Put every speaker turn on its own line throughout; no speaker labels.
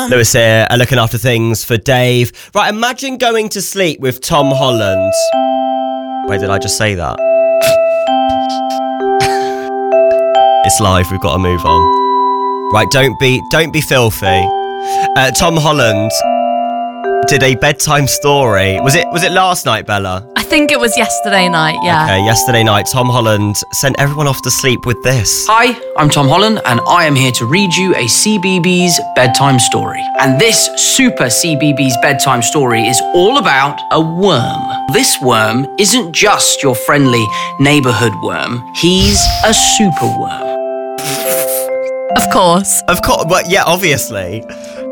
Lewis here, looking after things for Dave. Right, imagine going to sleep with Tom Holland. Wait, did I just say that? It's live, we've got to move on. Right, don't be filthy. Tom Holland did a bedtime story. Was it last night, Bella?
I think it was yesterday night, yeah.
Okay, yesterday night, Tom Holland sent everyone off to sleep with this.
Hi, I'm Tom Holland, and I am here to read you a CBeebies bedtime story. And this super CBeebies bedtime story is all about a worm. This worm isn't just your friendly neighborhood worm. He's a super worm.
Of course,
well, yeah, obviously.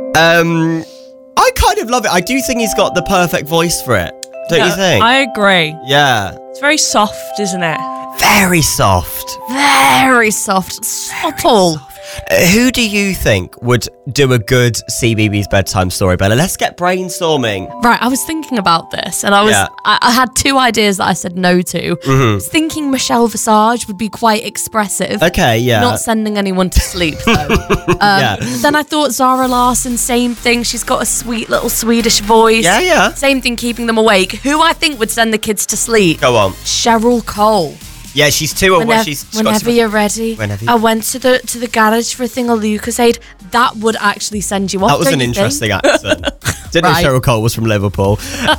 I kind of love it. I do think he's got the perfect voice for it. Don't you think?
I agree.
Yeah.
It's very soft, isn't it?
Very soft.
very soft, supple.
Who do you think would do a good CBeebies bedtime story, Bella? Let's get brainstorming.
Right, I was thinking about this, and I had two ideas that I said no to. I was thinking Michelle Visage would be quite expressive.
Okay, yeah.
Not sending anyone to sleep, though. Then I thought Zara Larsson, same thing. She's got a sweet little Swedish voice.
Yeah.
Same thing, keeping them awake. Who I think would send the kids to sleep?
Go on.
Cheryl Cole.
Yeah, she's too aware.
Whenever you're ready. I went to the garage for a thing of Lucasade. That would actually send you off.
That was an interesting accent. Didn't know Cheryl Cole was from Liverpool.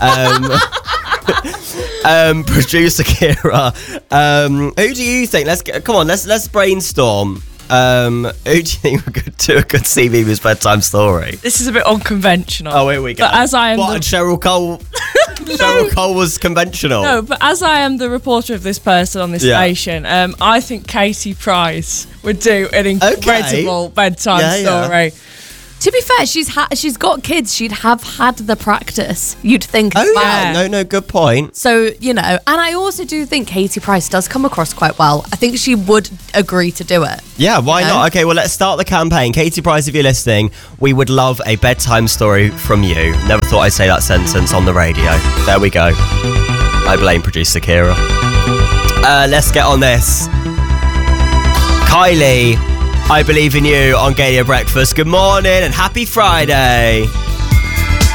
Producer Kira, who do you think? Let's brainstorm. Who do you think would do a good CBeebies bedtime story?
This is a bit unconventional.
Oh, here we go.
But as I am
Cheryl Cole. Cheryl Cole was conventional.
No, but as I am the reporter of this person on this station, I think Katie Price would do an incredible bedtime story.
To be fair, she's got kids. She'd have had the practice, you'd think.
Oh, yeah. No, good point.
So, and I also do think Katie Price does come across quite well. I think she would agree to do it.
Yeah, why not? Okay, well, let's start the campaign. Katie Price, if you're listening, we would love a bedtime story from you. Never thought I'd say that sentence on the radio. There we go. I blame producer Kira. Let's get on this. Kylie, I believe in you on Galia Breakfast. Good morning and happy Friday.